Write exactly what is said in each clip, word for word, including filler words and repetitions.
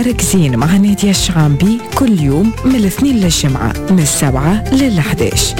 مركزين مع نادية الشعامبي كل يوم من الاثنين للجمعة من السبعة للحداش.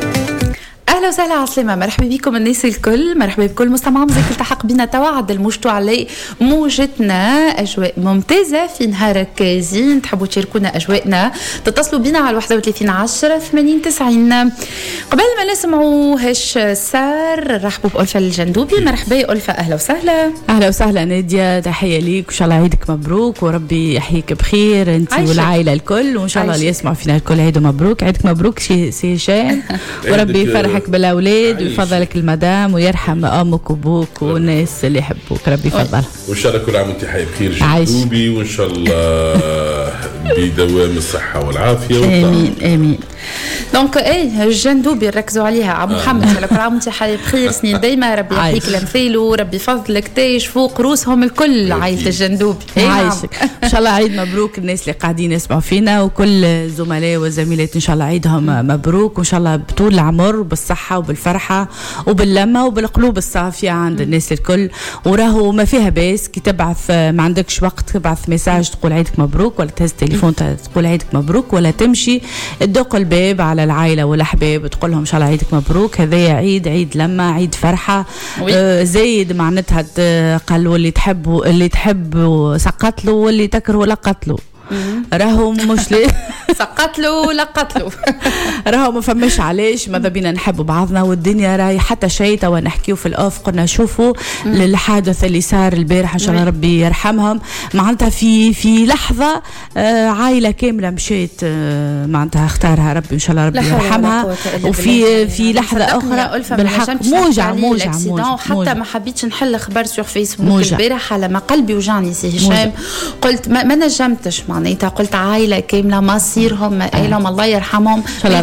اهلا وسهلا عسلامة، مرحبا بكم الناس الكل، مرحبا بكل مستمع مزيك التحق بنا توعد المجتوع علي موجتنا اجواء ممتازه في نهار كازين. تحبوا تشاركونا اجواءنا تتصلوا بنا على واحد وثلاثين عشرة ثمانين تسعين. قبل ما نسمعوا هش سار رحبوا بألفة الجندوبي. مرحبا ألفة، اهلا وسهلا. اهلا وسهلا نادية، تحيه ليك وان شاء الله عيدك مبروك وربي يحييك بخير انت والعائله الكل، وان شاء الله اللي يسمعوا فينا الكل عيد مبروك. عيدك مبروك سي هشام وربي يفرحك بالاولاد ويفضلك المدام ويرحم امك وابوك والناس اللي يحبوك، ربي يفضلها. وان شاء الله كل عام وانت حي بخير جندوبي، وان شاء الله بدوام الصحه والعافيه والطاقه. امين امين. دونك ايه الجندوبي ركزوا عليها عم محمد، آه. كل عام وانت حي بخير، سنين دايما، ربي يحييك الامثال وربي يفضلك تايش فوق روسهم الكل عائله الجندوبي. عايشك ان شاء الله عيد مبروك الناس اللي قاعدين يسمعوا فينا وكل الزملاء والزميلات، ان شاء الله عيدهم مبروك وان شاء الله بطول العمر بالصحه وبالفرحه وباللمه وبالقلوب الصافيه عند الناس الكل. وراهو ما فيها باس كي تبعث، ما عندكش وقت تبعث ميساج تقول عيدك مبروك، ولا تهز تليفون تقول عيدك مبروك، ولا تمشي تدق الباب على العائله والاحباب تقول لهم ان شاء الله عيدك مبروك. هذا عيد عيد لمه، عيد فرحه. آه زايد معناتها قالوا اللي تحبوا اللي تحبوا سقط له واللي تكرهوا لقط له. راهو مش ليه سقط له لقط له راهو ما فماش علاش، ماذا بينا نحبوا بعضنا والدنيا راهي حتى شيء. توا نحكيو في الاوف قلنا شوفوا للحادث اللي صار البارح ان شاء الله ربي يرحمهم، معناتها في في لحظه آه عائله كامله مشيت آه معناتها اختارها ربي ان شاء الله ربي يرحمها. وفي في لحظه اخرى بالحق موجع موجع موجع حتى ما حبيتش نحل خبر سور فيسبوك البارح على ما قلبي وجعني سي هشام، قلت ما, ما نجمتش معناتها، قلت عائله كامله مصيرهم لهم الله يرحمهم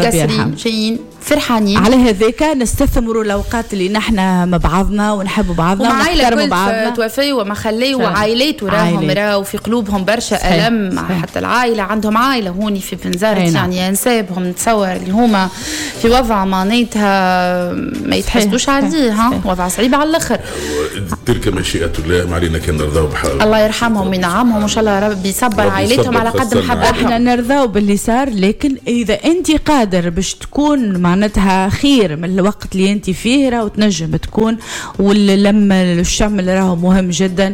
جايين فرحانين. على هذاك نستثمروا الاوقات اللي نحن مع بعضنا ونحبوا بعضنا ونحترموا بعضنا. توفيوا وما خليوا وعائلات وراهم راهو في قلوبهم برشا الم. حتى العائله عندهم عائله هوني في بنزرت يعني انسابهم نتصور اللي هما في وضع معناتها ما يتحسدوش عليه، ها وضع صعيب على الاخر. تلك مشيئه الله، ما علينا كان نرضاو بحال الله يرحمهم وينعمهم وان شاء الله ربي يصبر عائلتهم على قد محبتهم. احنا نرضاو باللي صار، لكن اذا انت قادر باش تكون معناتها خير من الوقت اللي انت فيه راهو تنجم تكون. واللمه الشمل راهو مهم جدا،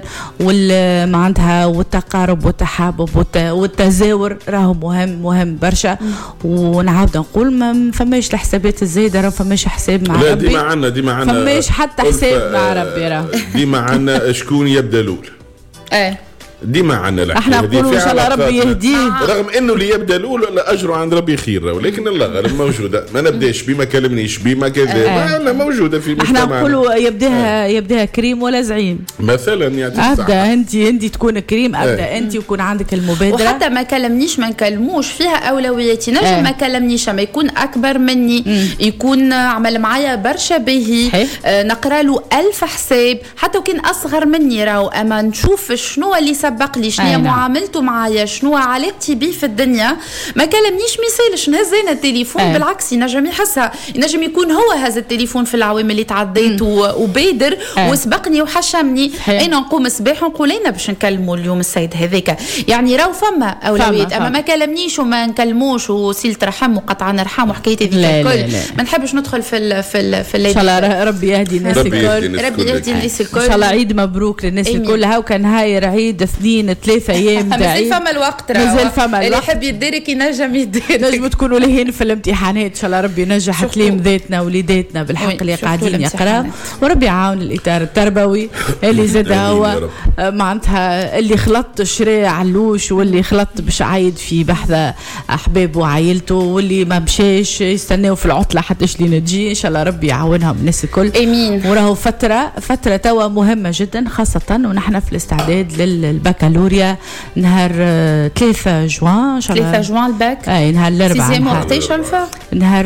والمعناتها والتقارب والتحابب والتزاور راهو مهم مهم برشا. ونعاود نقول ما فماش الحسابات الزايده، راهو فماش حساب مع لا ربي، ديما عنا ديما عنا فماش حتى حساب مع ربي، راهو ديما عنا شكون يبدا الاول. ايه ديما عنا احنا نقولوا ان شاء الله ربي يهديه، رغم انه اللي يبدا الاول لا اجره عند ربي خير، ولكن الله غالب موجوده. ما نبداش بما كلمنيش بما كذا، ما لا موجوده في مجتمعنا. احنا نقولوا يبداها آه. يبداها كريم ولا زعيم مثلا، يعني ابدا انت انت تكون كريم، ابدا آه. انت ويكون عندك المبادره. وحتى ما كلمنيش ما نكلموش فيها اولوياتي، نجم آه. ما كلمنيش ما يكون اكبر مني، م. يكون عمل معايا برشا باهي، آه نقرا له ألف حساب حتى وكان اصغر مني راهو، اما نشوف شنو اللي سبق لي، شنو معاملته معايا، شنو علاقتي بيه في الدنيا. ما كلمنيش مثالش نهز انا التليفون أه. بالعكس ينجم يحسها، ينجم يكون هو هذا التليفون في العوام اللي تعديت وبادر أه. وسبقني وحشمني. انا نقوم صباح ونقول انا باش نكلموا اليوم السيد هذاك، يعني راهو فما اولويات. اما ما كلمنيش وما نكلموش وسيله رحم وقطع نرحم وحكايه هذيك الكل ما نحبش ندخل في ال في ال في ان شاء الله ربي يهدي الناس الكل، ربي يهدي الناس الكل. ان شاء الله عيد مبروك للناس الكل. هاو كان هاي عيد اثنين ثلاثة ايام مازال فما الوقت، مازال فما الوقت، اللي يحب يديرك ينجم يديرك. نجم تكونوا لهين في الامتحانات، ان شاء الله ربي ينجح تلام ذاتنا وليداتنا بالحق اللي قاعدين يقراوا، وربي يعاون الاطار التربوي اللي زاد هو معناتها اللي خلط شراء علوش، واللي خلط باش عايد في بحث احبابه وعائلته، واللي ما مشاش يستناو في العطله حتى شلين تجي. ان شاء الله ربي يعاونهم الناس الكل، امين. وراهو فتره فتره توا مهمه جدا، خاصه ونحن في الاستعداد للبكالوريا نهار ثلاثة جوان ان شاء الله. ثلاثة جوان الباك، اي نهار الاربعاء. سيزيام وقتاش الفا؟ نهار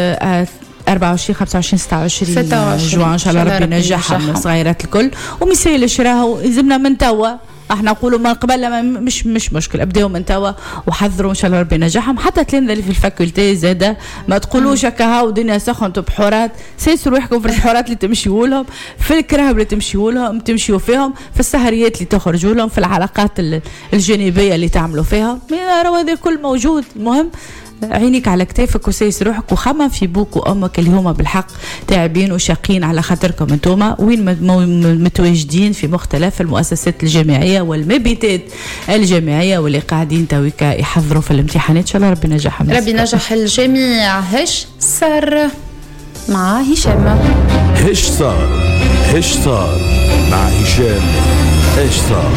أربعة وعشرين خمسة وعشرين ستة وعشرين جوان ان شاء الله ربي ينجحهم الصغيرات الكل. ومثال راهو يلزمنا من توا احنا نقولوا من قبل لما مش مش مشكل، ابداوا من توا وحذروا ان شاء الله ربي ينجحهم. حتى تلامذة اللي في الفاكولتي زاده ما تقولوش هكا هاو الدنيا سخنت بحورات، سيسروا روحكم في الحورات اللي تمشيوا لهم، في الكراهب اللي تمشيوا لهم تمشيوا فيهم، في السهريات اللي تخرجوا لهم، في العلاقات الجانبيه اللي تعملوا فيها، راهو هذا الكل موجود. المهم عينيك على كتافك وسيس روحك وخمم في بوك وامك اللي هما بالحق تعبين وشاقين على خاطركم انتوما، وين متواجدين في مختلف المؤسسات الجامعيه والمبيتات الجامعيه واللي قاعدين تويكا يحضروا في الامتحانات. ان شاء الله ربي ينجحهم، ربي ينجح الجميع. هش صار مع هشام. هش صار هش صار مع هشام. ايش صار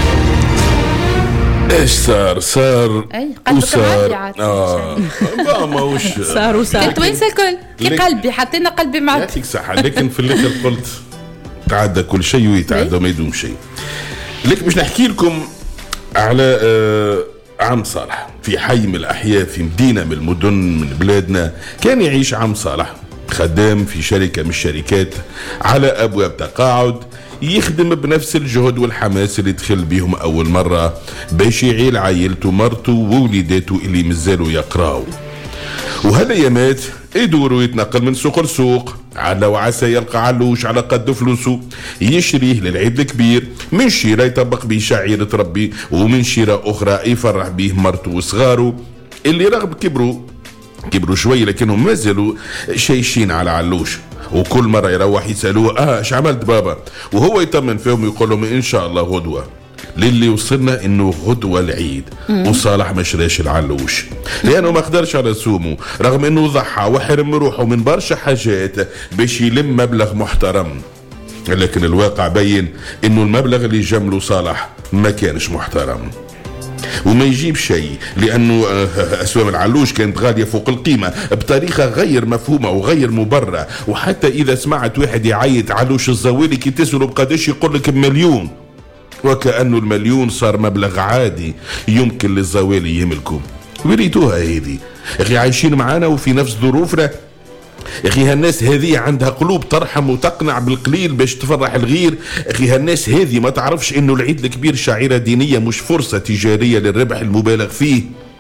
ايش صار صار اي قلبك عالي عاد. اه ما وش صار وصار. كنت وين الكل كي قلبي حطينا قلبي معك. يعطيك صحة. لكن في الاخر قلت تعدى كل شيء ويتعدى وما يدوم شيء. لكن باش نحكي لكم على آه عم صالح في حي من الاحياء في مدينة من المدن من بلادنا. كان يعيش عم صالح خدام في شركة من الشركات على ابواب تقاعد، يخدم بنفس الجهد والحماس اللي دخل بيهم أول مرة باش يعيل عائلته مرته ووليداته اللي مازالوا يقراوا. وهالأيامات يدور ويتنقل من سوق لسوق، على وعسى يلقى علوش على قد فلوسه يشريه للعيد الكبير، من شيرة يطبق به شعيرة ربي، ومن شيرة أخرى يفرح به مرته وصغاره اللي رغم كبروا كبروا شوي لكنهم ما زالوا شايشين على علوش. وكل مرة يروح يسألوه اه ايش عملت بابا، وهو يطمن فيهم ويقول لهم ان شاء الله غدوة. للي وصلنا انه غدوة العيد وصالح ما شراش العلوش لانه ما قدرش على سومه، رغم انه ضحى وحرم روحه من برشا حاجات باش يلم مبلغ محترم. لكن الواقع بين انه المبلغ اللي جمله صالح ما كانش محترم وما يجيب شيء، لأنه أسوام العلوش كانت غالية فوق القيمة بطريقة غير مفهومة وغير مبررة. وحتى إذا سمعت واحد يعيط علوش الزوالي كي تسأله بقداش يقول لك مليون، وكأنه المليون صار مبلغ عادي يمكن للزوالي يملكه. وريتوها هذه أخي عايشين معانا وفي نفس ظروفنا. اخي هالناس هذه عندها قلوب ترحم وتقنع بالقليل باش تفرح الغير. اخي هالناس هذه ما تعرفش انه العيد الكبير شعيرة دينية مش فرصة تجارية للربح المبالغ فيه.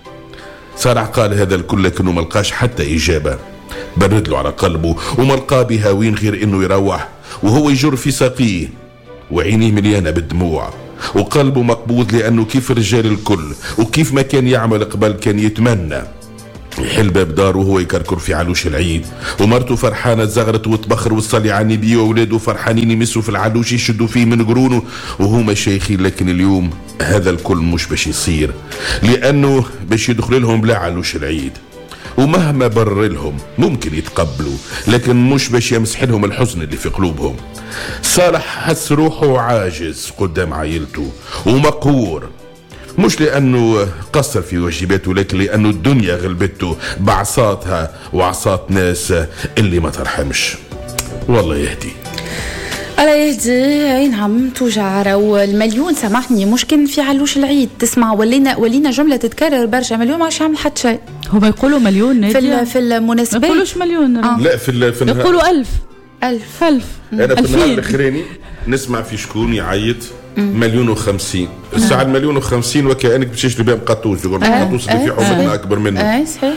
صالح قال هذا الكل لكنه ما لقاش حتى اجابة. برد له على قلبه وما لقى بها وين غير انه يروح وهو يجر في ساقيه وعينيه مليانة بالدموع وقلبه مقبوض، لانه كيف الرجال الكل وكيف ما كان يعمل قبل كان يتمنى يحل باب داره وهو يكركر في علوش العيد، ومرته فرحانة تزغرت وتبخر وتصلي على النبي، وأولاده فرحانين يمسوا في العلوش يشدوا فيه من قرونه وهما شيخين. لكن اليوم هذا الكل مش باش يصير، لأنه باش يدخل لهم بلا علوش العيد، ومهما برر لهم ممكن يتقبلوا لكن مش باش يمسح لهم الحزن اللي في قلوبهم. صالح حس روحه عاجز قدام عائلته ومقهور، مش لأنه قصر في واجباته لكن لأنه الدنيا غلبته بعصاتها وعصات ناس اللي ما ترحمش. والله يهدي الله يهدي. اي نعم توجع. راهو المليون سامحني مش كان في علوش العيد تسمع ولينا ولينا جمله تتكرر برشا، مليون ما عادش يعمل حتى شيء. هما يقولوا مليون في في المناسبات ما يقولوش مليون. آه. لا في في يقولوا ألف ألف ألف. أنا في النهار الأخراني نسمع في شكون يعيط مليون وخمسين الساعة المليون وخمسين وكأنك باش تشري بها مقطوس، يقول مقطوس اللي في حومتنا أكبر منه. اي صحيح.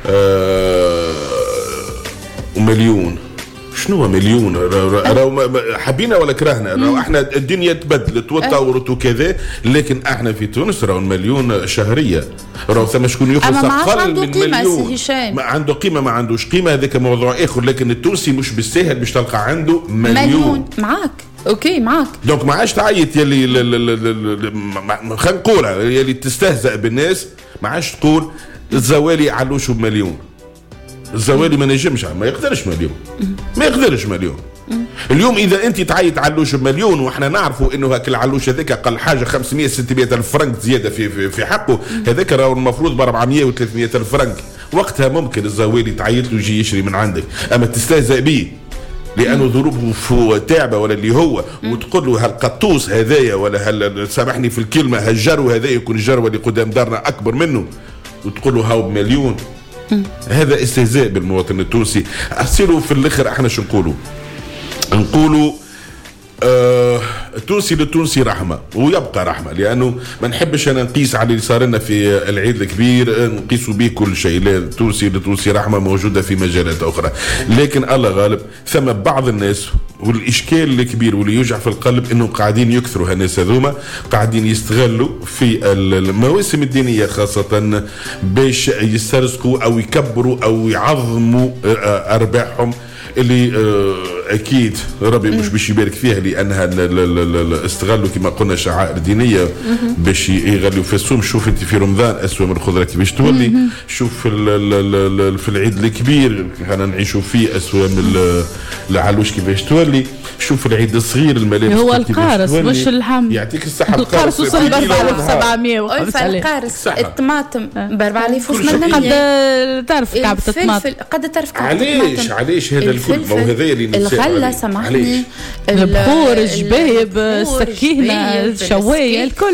آه ومليون شنو مليون؟ راهو حبينا ولا كرهنا، راهو احنا الدنيا تبدلت وتطورت وكذا، لكن احنا في تونس راهو المليون شهرية، راهو ثم شكون يخلص اقل من مليون ما عنده قيمة ما عندوش قيمة، هذاك موضوع اخر. لكن التونسي مش بالسهل باش تلقى عنده مليون, مليون. معاك اوكي معاك. دونك ما عادش تعيط يلي خلينا نقولها يلي تستهزأ بالناس، ما عادش تقول الزوالي علوشوا بمليون. الزوالي ما نجمش ما يقدرش مليون ما يقدرش مليون. اليوم اذا انت تعيط علوش بمليون واحنا نعرفوا انه هاك العلوش هذاك اقل حاجه خمسمية ستمية الف فرنك زياده في في, في حقه، هذاك راهو المفروض ب أربعمية وثلاثمية الف فرنك. وقتها ممكن الزوالي تعيط له يجي يشري من عندك، اما تستهزأ به لانه ظروفه تعبه ولا اللي هو، وتقول له هالقطوس هذايا ولا هل سامحني في الكلمه هالجرو هذا يكون الجرو اللي قدام دارنا اكبر منه، وتقول له هاو بمليون. هذا استهزاء بالمواطن التونسي. أصيروا في الاخر احنا شو نقولوا؟ نقولوا آه التونسي للتونسي رحمه ويبقى رحمه، لانه ما نحبش انا نقيس على اللي صار لنا في العيد الكبير نقيسوا به كل شيء. لا، التونسي للتونسي رحمه موجوده في مجالات اخرى، لكن الله غالب ثم بعض الناس والاشكال الكبير واللي يوجع في القلب انه قاعدين يكثروا هالناس هذوما، قاعدين يستغلوا في المواسم الدينيه خاصه باش يسترزقوا او يكبروا او يعظموا ارباحهم اللي اكيد ربي مش باش يبارك فيها، لانها استغلوا كما قلنا شعائر دينيه باش يغلوا في السوم. شوف انت في رمضان اسوء من الخضره كيفاش تولي، شوف في في العيد الكبير احنا نعيشوا فيه اسوء من العلوش كيفاش تولي، شوف العيد الصغير الملابس هو القارص مش اللحم. يعطيك الصحه. القارص وصل ب أربعة آلاف وسبعمية وخمسة آلاف. القارص الطماطم ب أربعة آلاف وثمانمية. قد تعرف كعبة الطماطم قد تعرف كعبة علاش علاش هذا الكل؟ ما هو هذايا اللي الغله سامحني، البخور، الجبايب، السكينه، الشوايه، الكل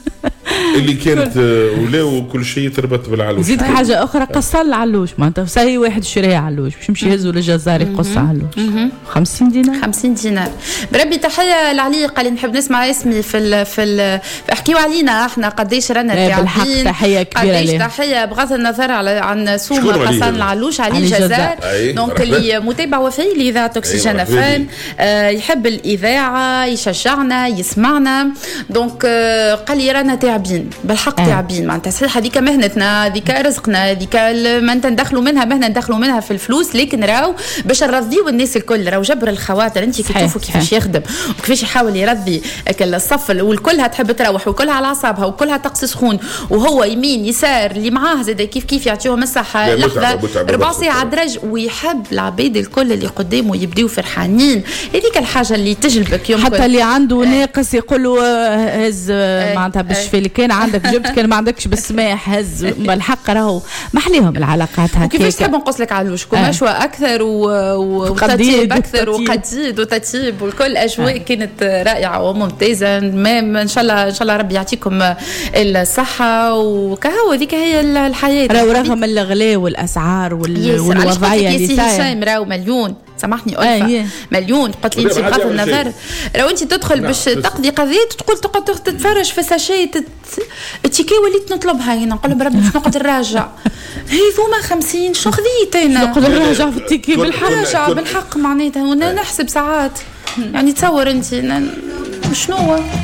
اللي كانت ولاو كل شيء تربط بالعلوش. زيد حاجه اخرى، قصر العلوش معناتها ساي واحد شريها علوش باش يمشي يهزوا للجزار يقص علوش خمسين دينار خمسين دينار. بربي تحيه لعليق اللي نحب نسمع اسمي في ال في ال احكيوا علينا احنا قديش رانا تعبين. بالحق تحيه كبيره قديش تحيه بغض النظر على عن سوم حسن العلوش علي الجزار. دونك اللي متابع وفي لاذاعه اوكسجين اف ام آه يحب الاذاعه يشجعنا يسمعنا. دونك آه قال لي رانا تعبين بالحق آه. تعبين معناتها صحيح هذيك مهنتنا هذيك رزقنا هذيك ما ندخلوا منها مهنه ندخلوا منها في الفلوس، لكن راو باش نرضيو الناس الكل راو جبر الخواطر. انت كي تشوفوا كيفاش يخدم وكيفاش يحاول يرضي الصف والكلها تحب تروح وكلها على اعصابها وكلها طقس سخون، وهو يمين يسار اللي معاه زاد كيف كيف يعطيهم الصحه لحظه ربع ساعه درج، ويحب العبيد الكل اللي قدامه يبديو فرحانين. هذيك الحاجه اللي تجلبك يوم حتى اللي عنده ناقص يقولوا هز معناتها باش في كان عندك جبت كان ما عندكش بالسماح هز. بالحق راهو محليهم العلاقات هكا. وكيفاش تحب نقص لك علوش كل مشوى اكثر وتطيب اكثر وقديد وتطيب والكل اجواء كانت رائعه وممتازه. ان شاء الله ان شاء الله ربي يعطيكم الصحه وكهو ذيك هي الحياه. راهو رغم الغلاء والاسعار والوضعيه اللي صايره راهو مليون سامحني ألفا مليون. قلت لي انت بغض النظر لو انت تدخل باش تقضي قضيه تقول تقعد تتفرج في ساشي التيكي وليت نطلبها هنا نقول لهم ربي باش نقعد نراجع هذوما خمسين شنو خذيت انا نقعد نراجع في التيكي بالحق نراجع بالحق معناتها وانا نحسب ساعات يعني تصور انت شنو